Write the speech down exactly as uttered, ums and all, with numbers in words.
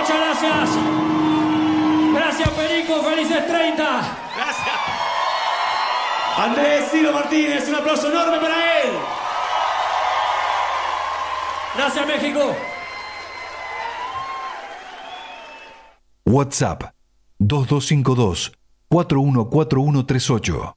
Muchas gracias. Gracias, Perico. Felices treinta. Gracias. Andrés Ciro Martínez, un aplauso enorme para él. Gracias, México. WhatsApp dos dos cinco dos, cuatro uno cuatro uno tres ocho.